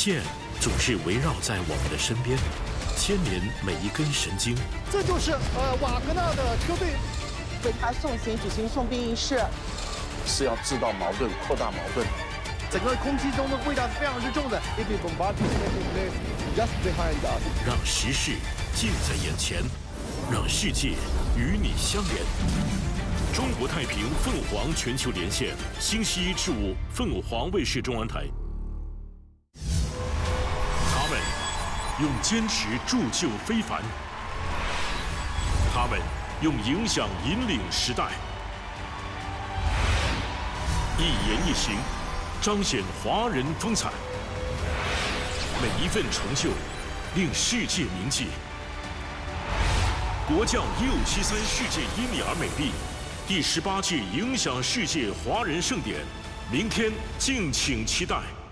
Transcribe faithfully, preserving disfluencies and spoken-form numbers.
线总是围绕在我们的身边，牵连每一根神经。 这就是呃瓦格纳的车队为他送行举行送殡仪式， 是要制造矛盾、扩大矛盾。 整个空气中的味道是非常之重的。If you bombard just behind us， 让时事近在眼前，让世界与你相连。中国太平凤凰全球连线，星期一至五凤凰卫视中文台。他们用坚持铸就非凡，他们用影响引领时代。一言一行，彰显华人风采。每一份成就，令世界铭记。国将一五七三世界伊米尔美丽，第十八届影响世界华人盛典，明天敬请期待。